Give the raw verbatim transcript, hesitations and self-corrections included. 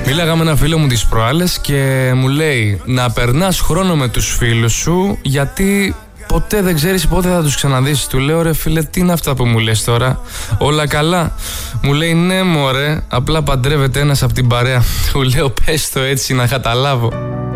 Μίλαγα με ένα φίλο μου τις προάλλες και μου λέει να περνάς χρόνο με τους φίλους σου γιατί ποτέ δεν ξέρεις πότε θα τους ξαναδείς. Του λέω ρε φίλε, τι είναι αυτά που μου λες τώρα, όλα καλά? Μου λέει ναι μωρέ, απλά παντρεύεται ένας από την παρέα. Του λέω πες το έτσι να καταλάβω.